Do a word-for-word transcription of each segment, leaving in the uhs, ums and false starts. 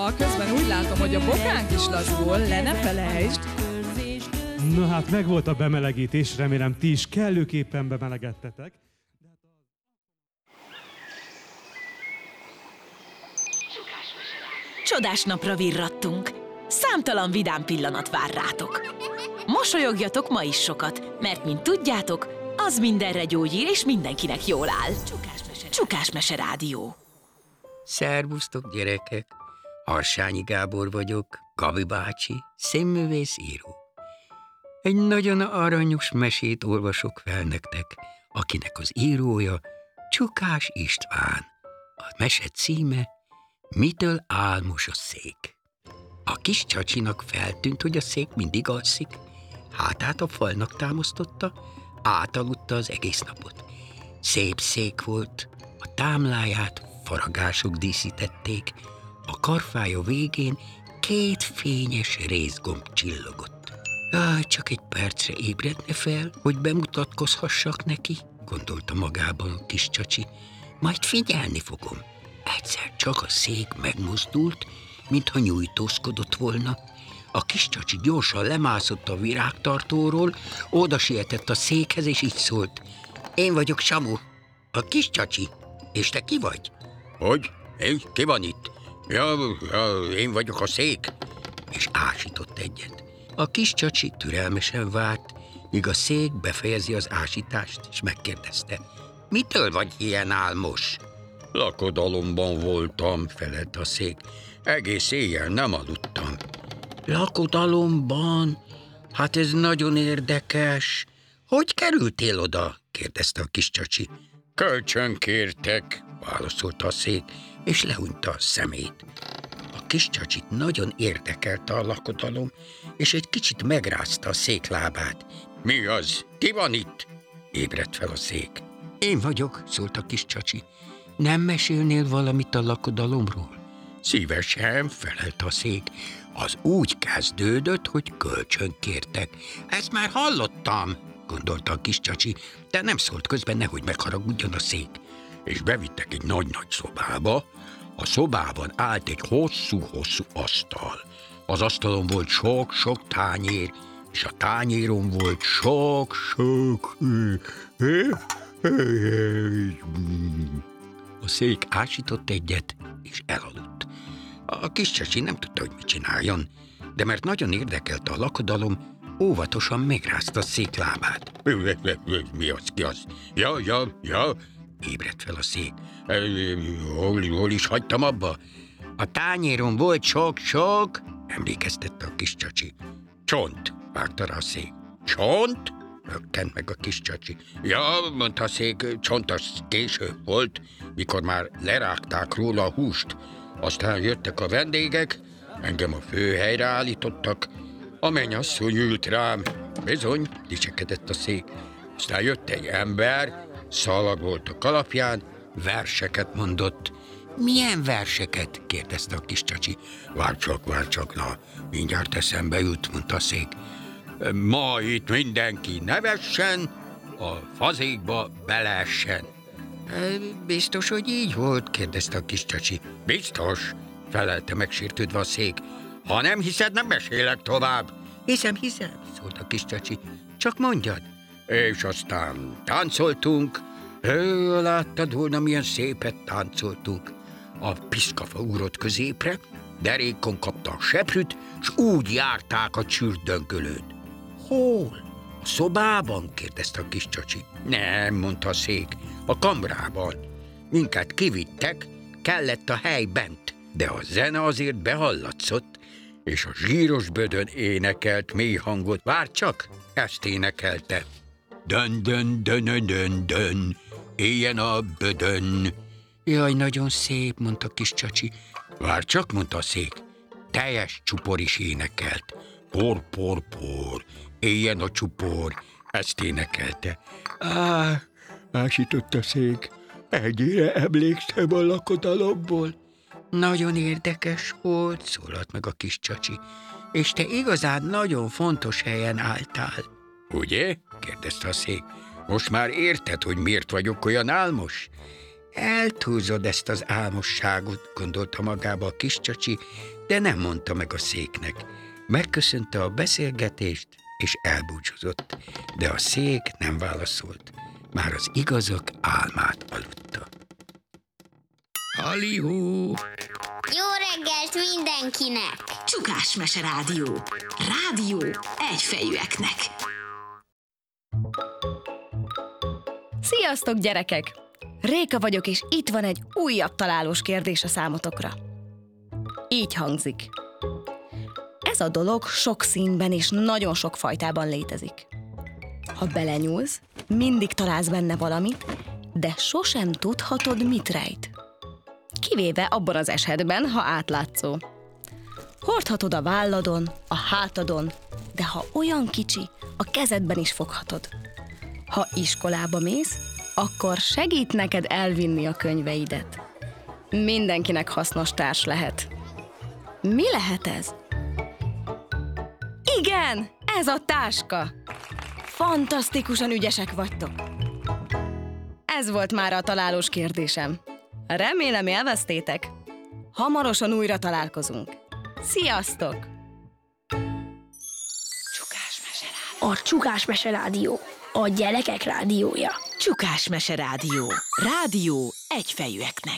Anya, közben úgy látom, hogy a bokánk is lazul, le ne felejtsd. Na hát megvolt a bemelegítés, remélem ti is kellőképpen bemelegedtetek. Csodás napra virrattunk. Számtalan vidám pillanat vár rátok. Mosolyogjatok ma is sokat, mert mint tudjátok, az mindenre gyógyír és mindenkinek jól áll. Csukás Mese Rádió. Szervusztok, gyerekek! Harsányi Gábor vagyok, Gabi bácsi, színművész író. Egy nagyon aranyos mesét olvasok fel nektek, akinek az írója Csukás István. A mese címe Mitől álmos a szék? A kis csacsinak feltűnt, hogy a szék mindig alszik, hátát a falnak támasztotta, átaludta az egész napot. Szép szék volt, a támláját faragások díszítették, a karfája végén két fényes rézgomb csillogott. Jaj, csak egy percre ébredne fel, hogy bemutatkozhassak neki, gondolta magában a kis csacsi. Majd figyelni fogom. Egyszer csak a szék megmozdult, mintha nyújtózkodott volna. A kis csacsi gyorsan lemászott a virágtartóról, oda sietett a székhez, és így szólt. Én vagyok Samu, a kis csacsi. És te ki vagy? Hogy? Én? Ki van itt? Ja, ja, én vagyok a szék. És ásított egyet. A kis csacsi türelmesen várt, míg a szék befejezi az ásítást, és megkérdezte. Mitől vagy ilyen álmos? Lakodalomban voltam, felelt a szék. Egész éjjel nem aludtam. Lakodalomban? Hát ez nagyon érdekes. Hogy kerültél oda? kérdezte a kis csacsi. Kölcsön kértek, válaszolta a szék, és lehúnyta a szemét. A kis csacsit nagyon érdekelte a lakodalom, és egy kicsit megrázta a szék lábát. Mi az? Ki van itt? Ébredt fel a szék. Én vagyok, szólt a kis csacsi. Nem mesélnél valamit a lakodalomról? Szívesen, felelt a szék. Az úgy kezdődött, hogy kölcsön kértek. Ezt már hallottam, gondolta a kis csacsi, de nem szólt közben, nehogy megharagudjon a szék. És bevittek egy nagy-nagy szobába. A szobában állt egy hosszú-hosszú asztal. Az asztalon volt sok-sok tányér, és a tányéron volt sok-sok... A szék ásított egyet, és elaludt. A kis csacsi nem tudta, hogy mit csináljon, de mert nagyon érdekelte a lakodalom, óvatosan megrázta a szék lábát. Mi az, ki az? Ja, ja, ja, ébredt fel a szék. Hol, hol is hagytam abba? A tányéron volt sok-sok, emlékeztette a kis csacsi. Csont, vágta rá a szék. Csont? Rökkent meg a kis csacsi. Ja, mondta a szék, csont az késő volt, mikor már lerágták róla a húst. Aztán jöttek a vendégek, engem a főhelyre állítottak. A mennyasszony ült rám. Bizony, dicsekedett a szék. Aztán jött egy ember, szalag volt a kalapján, verseket mondott. Milyen verseket? kérdezte a kis csacsi. Várj csak, várj csak, na, mindjárt eszembe jut, mondta a szék. Ma itt mindenki nevessen, a fazékba beleessen. Biztos, hogy így volt? kérdezte a kis csacsi. Biztos, felelte megsértődve a szék. Ha nem hiszed, nem mesélek tovább. Hiszem, hiszem, szólt a kis csacsi. Csak mondjad. És aztán táncoltunk. Ő, láttad volna, milyen szépet táncoltunk. A piszkafa ugrott középre, derékon kapta a seprűt, s úgy járták a csürdöngölőt. Hol? A szobában? kérdezte a kis csacsi. Nem, mondta a szék, a kamrában. Minket kivittek, kellett a hely bent, de a zene azért behallatszott, és a zsíros bödön énekelt mély hangot. Várj csak, ezt énekelte. Dön, dön, dön, dön, dön, éljen a bödön. Jaj, nagyon szép, mondta kis csacsi. Várj csak, mondta a szék. Teljes csupor is énekelt. Por, por, por, éljen a csupor. Ezt énekelte. Á, ásított a szék. Egyére emlékszem a lakodalomból. Nagyon érdekes volt, szólalt meg a kis csacsi. És te igazán nagyon fontos helyen álltál. Ugye? kérdezte a szék. Most már érted, hogy miért vagyok olyan álmos? Eltúlzod ezt az álmosságot, gondolta magába a kis csacsi, de nem mondta meg a széknek. Megköszönte a beszélgetést, és elbúcsúzott, de a szék nem válaszolt. Már az igazak álmát aludta. Halihú! Jó reggelt mindenkinek! Csukás Mese Rádió. Rádió egyfejűeknek. Sziasztok, gyerekek! Réka vagyok, és itt van egy újabb találós kérdés a számotokra. Így hangzik. Ez a dolog sok színben és nagyon sok fajtában létezik. Ha belenyúlsz, mindig találsz benne valamit, de sosem tudhatod, mit rejt. Kivéve abban az esetben, ha átlátszó. Hordhatod a válladon, a hátadon, de ha olyan kicsi, a kezedben is foghatod. Ha iskolába mész, akkor segít neked elvinni a könyveidet. Mindenkinek hasznos társ lehet. Mi lehet ez? Igen, ez a táska! Fantasztikusan ügyesek vagytok! Ez volt már a találós kérdésem. Remélem élveztétek. Hamarosan újra találkozunk. Sziasztok! Csukás Mese Rádió. A Csukás Mese Rádió, a gyerekek rádiója. Csukás Mese Rádió. Rádió egyfejűeknek.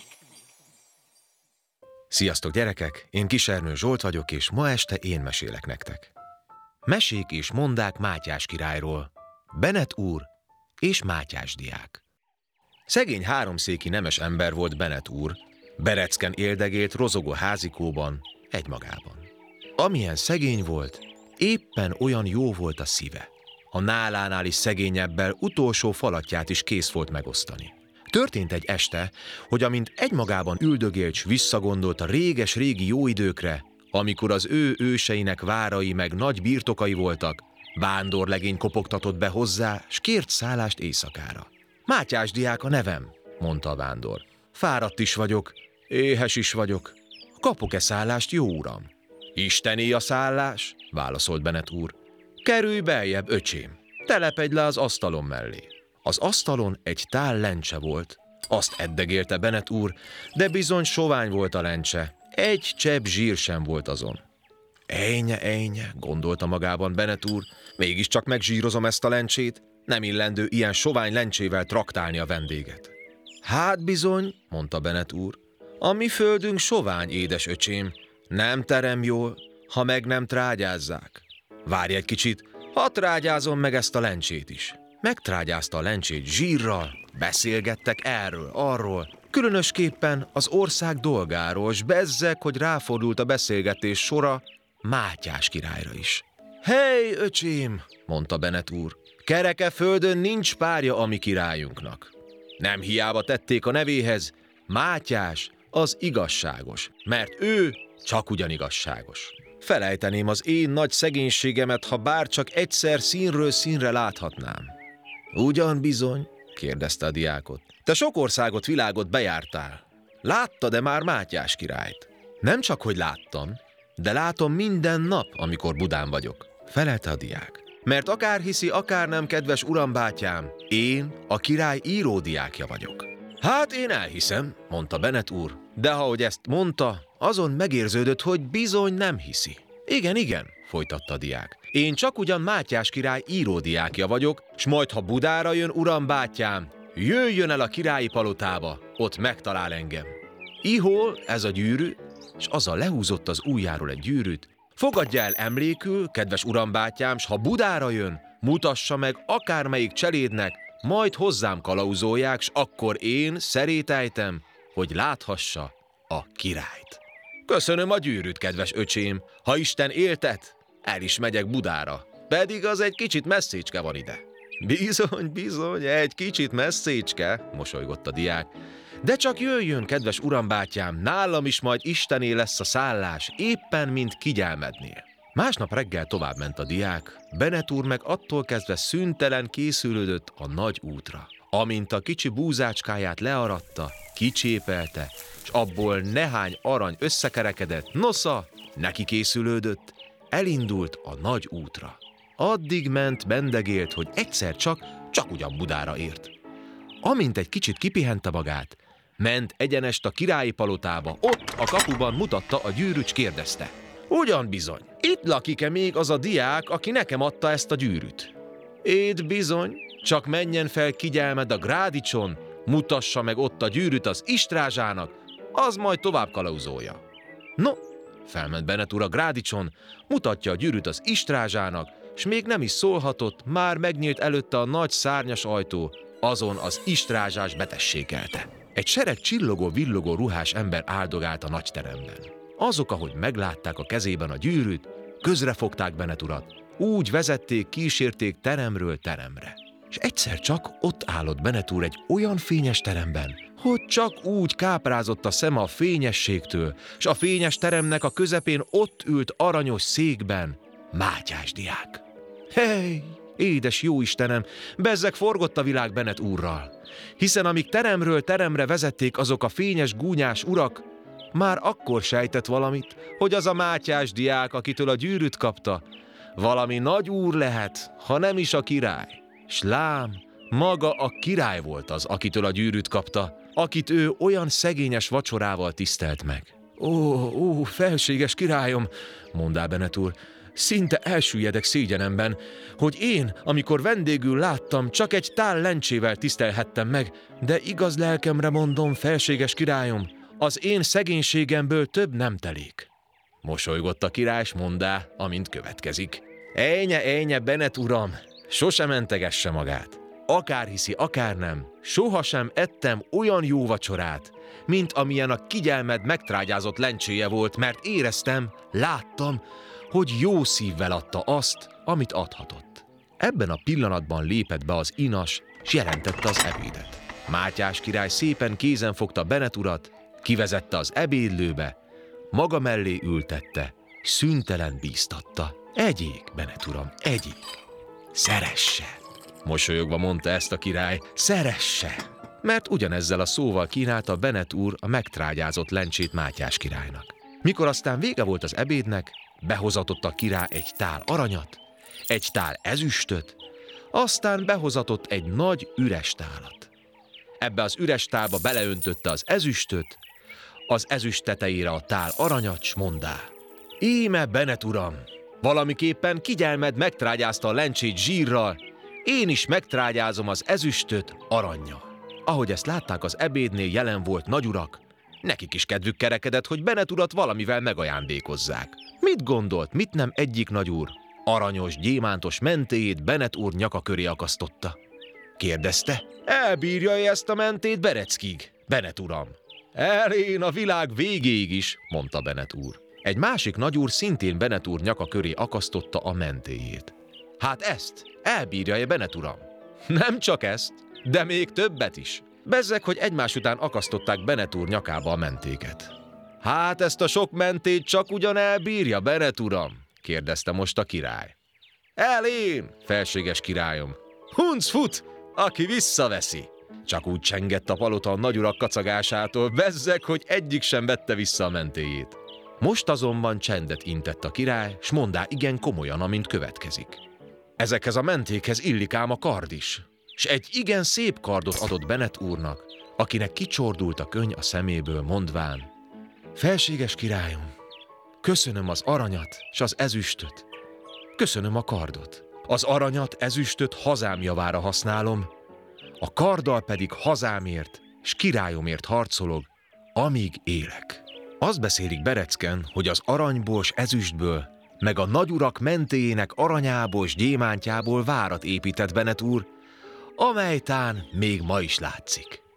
Sziasztok, gyerekek! Én Kis Ernő Zsolt vagyok, és ma este én mesélek nektek. Mesék és mondák Mátyás királyról. Bennet úr és Mátyás diák. Szegény háromszéki nemes ember volt Bennet úr, berecken éldegélt rozogó házikóban, egymagában. Amilyen szegény volt, éppen olyan jó volt a szíve. A nálánál is szegényebbel utolsó falatját is kész volt megosztani. Történt egy este, hogy amint egymagában üldögélt, s visszagondolt a réges-régi jó időkre, amikor az ő őseinek várai meg nagy birtokai voltak, vándorlegény kopogtatott be hozzá, s kért szállást éjszakára. Mátyás diák a nevem, mondta a vándor. Fáradt is vagyok, éhes is vagyok. Kapok-e szállást, jó uram? Istené a szállás, válaszolt Bennet úr. Kerülj beljebb, öcsém, telepedj le az asztalon mellé. Az asztalon egy tál lencse volt. Azt eddegélte Bennet úr, de bizony sovány volt a lencse. Egy csepp zsír sem volt azon. Ejnye, ejnye, gondolta magában Bennet úr, mégiscsak megzsírozom ezt a lencsét, nem illendő ilyen sovány lencsével traktálni a vendéget. Hát bizony, mondta Bennet úr, a mi földünk sovány, édes öcsém, nem terem jól, ha meg nem trágyázzák. Várj egy kicsit, hadd trágyázom meg ezt a lencsét is. Megtrágyázta a lencsét zsírral, beszélgettek erről, arról, különösképpen az ország dolgáról, s bezzeg, hogy ráfordult a beszélgetés sora Mátyás királyra is. Hey, öcsém, mondta Bennet úr, kereke földön nincs párja a mi királyunknak. Nem hiába tették a nevéhez, Mátyás az igazságos, mert ő csak ugyan igazságos. Felejteném az én nagy szegénységemet, ha bár csak egyszer színről színre láthatnám. Ugyan bizony? kérdezte a diákot. Te sok országot, világot bejártál. Láttad-e már Mátyás királyt? Nem csak, hogy láttam, de látom minden nap, amikor Budán vagyok, felelte a diák. Mert akár hiszi, akár nem, kedves urambátyám, én a király íródiákja vagyok. Hát én elhiszem, mondta Bennet úr, de ahogy ezt mondta, azon megérződött, hogy bizony nem hiszi. Igen, igen, folytatta a diák. Én csak ugyan Mátyás király íródiákja vagyok, s majd ha Budára jön, uram bátyám, jöjjön el a királyi palotába, ott megtalál engem. Ihol ez a gyűrű, és azzal lehúzott az ujjáról egy gyűrűt. Fogadja el emlékül, kedves uram bátyám, s ha Budára jön, mutassa meg akármelyik cselédnek, majd hozzám kalauzolják, s akkor én szerétejtem, hogy láthassa a királyt. Köszönöm a gyűrűt, kedves öcsém, ha Isten éltet, el is megyek Budára, pedig az egy kicsit messzécske van ide. Bizony, bizony, egy kicsit messzécske, mosolygott a diák. De csak jöjjön, kedves urambátyám, nálam is majd Istené lesz a szállás, éppen mint kigyelmednél. Másnap reggel tovább ment a diák, Bennet úr meg attól kezdve szüntelen készülődött a nagy útra. Amint a kicsi búzácskáját learatta, kicsépelte, s abból nehány arany összekerekedett, nosza, neki készülődött, elindult a nagy útra. Addig ment, bendegélt, hogy egyszer csak, csak ugyan Budára ért. Amint egy kicsit kipihente magát, ment egyenest a királyi palotába, ott a kapuban mutatta a gyűrűt, s kérdezte. Ugyan bizony, itt lakik-e még az a diák, aki nekem adta ezt a gyűrűt? Éd bizony, csak menjen fel kigyelmed a grádicson, mutassa meg ott a gyűrűt az istrázsának, az majd tovább kalauzolja. No, felment Bennet úr a grádicson, mutatja a gyűrűt az istrázsának, s még nem is szólhatott, már megnyílt előtte a nagy szárnyas ajtó, azon az istrázsás betességelte. Egy sereg csillogó-villogó ruhás ember áldogált a nagy teremben. Azok, ahogy meglátták a kezében a gyűrűt, közrefogták Bennet urat, úgy vezették, kísérték teremről teremre. És egyszer csak ott állott Bennet úr egy olyan fényes teremben, hogy csak úgy káprázott a szeme a fényességtől, s a fényes teremnek a közepén ott ült aranyos székben Mátyás diák. Hey, édes jó Istenem, bezzeg forgott a világ Bennet úrral, hiszen amíg teremről teremre vezették azok a fényes gúnyás urak, már akkor sejtett valamit, hogy az a Mátyás diák, akitől a gyűrűt kapta, valami nagy úr lehet, ha nem is a király. S lám, maga a király volt az, akitől a gyűrűt kapta, akit ő olyan szegényes vacsorával tisztelt meg. Ó, ó, felséges királyom, mondá Bennet úr, szinte elsüllyedek szégyenemben, hogy én, amikor vendégül láttam, csak egy tál lencsével tisztelhettem meg, de igaz lelkemre mondom, felséges királyom, az én szegénységemből több nem telik. Mosolygott a király, s mondá, amint következik. Ejnye, ejnye, Bennet uram, sosem mentegesse magát. Akár hiszi, akár nem, sohasem ettem olyan jó vacsorát, mint amilyen a kigyelmed megtrágyázott lencséje volt, mert éreztem, láttam, hogy jó szívvel adta azt, amit adhatott. Ebben a pillanatban lépett be az inas, s jelentette az ebédet. Mátyás király szépen kézen fogta Bennet urat, kivezette az ebédlőbe, maga mellé ültette, szüntelen bíztatta. Egyék, Bennet uram, egyék. Szeresse! Mosolyogva mondta ezt a király, szeresse! Mert ugyanezzel a szóval kínálta Bennet úr a megtrágyázott lencsét Mátyás királynak. Mikor aztán vége volt az ebédnek, behozatott a király egy tál aranyat, egy tál ezüstöt, aztán behozatott egy nagy üres tálat. Ebbe az üres tálba beleöntötte az ezüstöt, az ezüst tetejére a tál aranyat, s mondá. Íme, Bennet uram, valamiképpen kigyelmed megtrágyázta a lencsét zsírral, én is megtrágyázom az ezüstöt arannyal. Ahogy ezt látták, az ebédnél jelen volt nagyurak, nekik is kedvük kerekedett, hogy Bennet urat valamivel megajándékozzák. Mit gondolt, mit nem egyik nagyúr? Aranyos, gyémántos mentéjét Bennet úr nyaka köré akasztotta. Kérdezte, elbírja-e ezt a mentét Bereckig, Bennet uram? Elén a világ végéig is, mondta Bennet úr. Egy másik nagyúr szintén Bennet úr nyaka köré akasztotta a mentéjét. Hát ezt elbírja-e Bennet uram? Nem csak ezt, de még többet is. Bezzeg, hogy egymás után akasztották Bennet úr nyakába a mentéket. Hát ezt a sok mentét csak ugyan elbírja, Bennet uram? Kérdezte most a király. Elén, felséges királyom. Hunc fut, aki visszaveszi. Csak úgy csengett a palota a nagyurak kacagásától, bezzeg, hogy egyik sem vette vissza a mentéjét. Most azonban csendet intett a király, s mondá igen komolyan, amint következik. Ezekhez a mentékhez illik ám a kard is, s egy igen szép kardot adott Bennet úrnak, akinek kicsordult a könny a szeméből, mondván. Felséges királyom, köszönöm az aranyat s az ezüstöt, köszönöm a kardot. Az aranyat, ezüstöt hazám javára használom, a karddal pedig hazámért s királyomért harcolok, amíg élek. Azt beszélik Berecken, hogy az aranyból s ezüstből, meg a nagyurak mentéjének aranyából s gyémántjából várat épített Bennet úr, amely tán még ma is látszik.